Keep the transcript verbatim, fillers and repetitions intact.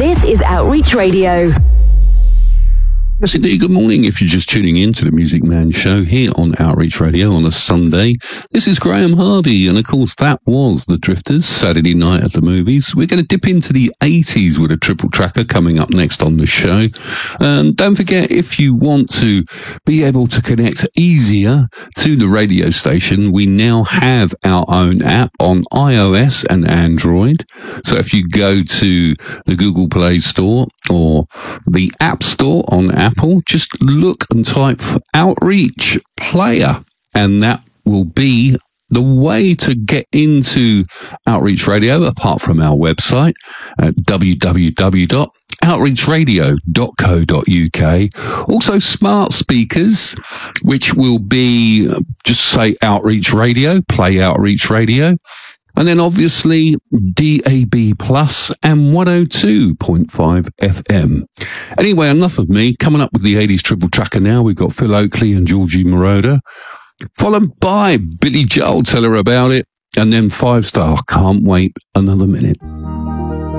This is Outreach Radio. Yes, indeed. Good morning. If you're just tuning in to the Music Man Show here on Outreach Radio on a Sunday, this is Graham Hardy, and of course that was The Drifters, Saturday Night at the Movies. We're going to dip into the eighties with a triple tracker coming up next on the show. And don't forget, if you want to be able to connect easier to the radio station, we now have our own app on iOS and Android. So if you go to the Google Play Store or the App Store on Apple, just look and type Outreach Player, and that will be the way to get into Outreach Radio, apart from our website at w w w dot outreach radio dot co dot u k. Also smart speakers, which will be, just say Outreach Radio, play Outreach Radio. And then obviously D A B Plus and one oh two point five F M. Anyway, enough of me. Coming up with the eighties triple tracker now, we've got Phil Oakley and Georgie Moroder, followed by Billy Joel, Tell Her About It, and then Five Star, Can't Wait Another Minute.